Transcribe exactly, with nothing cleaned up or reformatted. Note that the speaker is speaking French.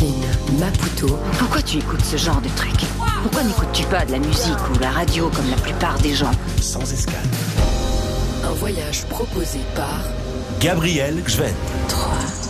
Jacqueline Maputo. Pourquoi tu écoutes ce genre de truc? Pourquoi n'écoutes-tu pas de la musique ou la radio comme la plupart des gens? Sans escale. Un voyage proposé par Gabriel Gvent. trois.